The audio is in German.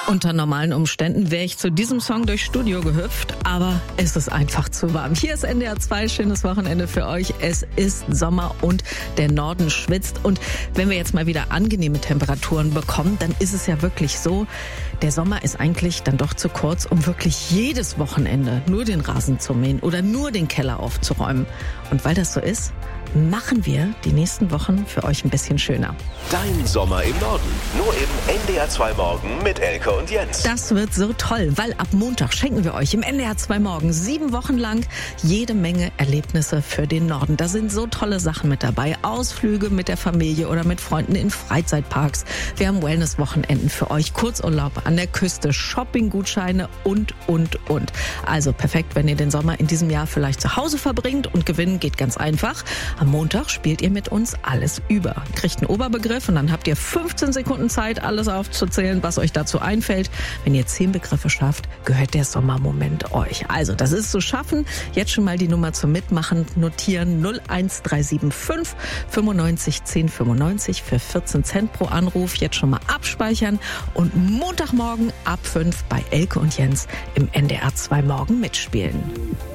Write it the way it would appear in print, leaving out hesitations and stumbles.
Unter normalen Umständen wäre ich zu diesem Song durchs Studio gehüpft, aber es ist einfach zu warm. Hier ist NDR 2, schönes Wochenende für euch. Es ist Sommer und der Norden schwitzt. Und wenn wir jetzt mal wieder angenehme Temperaturen bekommen, dann ist es ja wirklich so, der Sommer ist eigentlich dann doch zu kurz, um wirklich jedes Wochenende nur den Rasen zu mähen oder nur den Keller aufzuräumen. Und weil das so ist, machen wir die nächsten Wochen für euch ein bisschen schöner. Dein Sommer im Norden. Nur im NDR 2 Morgen mit Elke und Jens. Das wird so toll, weil ab Montag schenken wir euch im NDR 2 Morgen 7 Wochen lang jede Menge Erlebnisse für den Norden. Da sind so tolle Sachen mit dabei. Ausflüge mit der Familie oder mit Freunden in Freizeitparks. Wir haben Wellness-Wochenenden für euch, Kurzurlaub an der Küste, Shopping-Gutscheine und. Also perfekt, wenn ihr den Sommer in diesem Jahr vielleicht zu Hause verbringt, und gewinnen geht ganz einfach. Am Montag spielt ihr mit uns alles über. Kriegt einen Oberbegriff und dann habt ihr 15 Sekunden Zeit, alles aufzuzählen, was euch dazu einfällt. Wenn ihr 10 Begriffe schafft, gehört der Sommermoment euch. Also, das ist zu schaffen. Jetzt schon mal die Nummer zum Mitmachen notieren. 01375 95 10 95 für 14 Cent pro Anruf. Jetzt schon mal abspeichern und Montagmorgen ab 5 bei Elke und Jens im NDR 2 Morgen mitspielen.